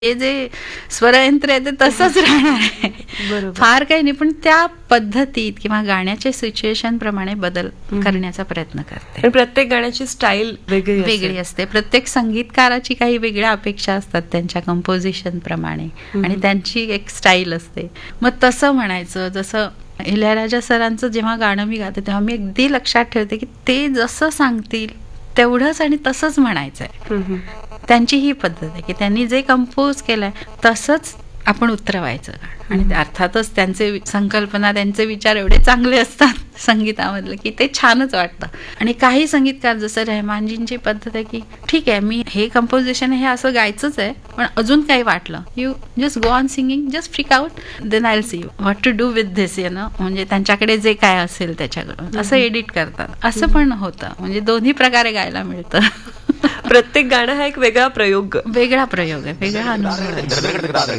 हे जे स्वरयंत्र आहे ते तसंच राहणार आहे. बरोबर. फार काही नाही, पण त्या पद्धतीत किंवा गाण्याच्या सिच्युएशन प्रमाणे बदल करण्याचा प्रयत्न करते. आणि प्रत्येक गाण्याची स्टाईल वेगळी असते. प्रत्येक संगीतकाराची काही वेगळ्या अपेक्षा असतात त्यांच्या कंपोजिशन प्रमाणे आणि त्यांची एक स्टाईल असते. मग तसं म्हणायचं, जसं इलयाराजा सरांचं जेव्हा गाणं मी गाते तेव्हा मी अगदी लक्षात ठेवते की ते जसं सांगतील तेवढंच आणि तसंच म्हणायचं आहे. त्यांची ही पद्धत आहे की त्यांनी जे कंपोज केलंय तसंच आपण उतरवायचं. आणि अर्थातच त्यांचे संकल्पना, त्यांचे विचार एवढे चांगले असतात संगीतामधले की ते छानच वाटतं. आणि काही संगीतकार जसं रहमानजींची पद्धत आहे की ठीक आहे, मी हे कंपोजिशन हे असं गायचंच आहे, पण अजून काही वाटलं, you just go on singing, just फ्रिक out, then I will see what to do with this, you know. म्हणजे त्यांच्याकडे जे काय असेल त्याच्याकडून असं एडिट करतात. असं पण होतं. म्हणजे दोन्ही प्रकारे गायला मिळतं. प्रत्येक गाणं हा एक वेगळा प्रयोग आहे, वेगळा अनुभव आहे.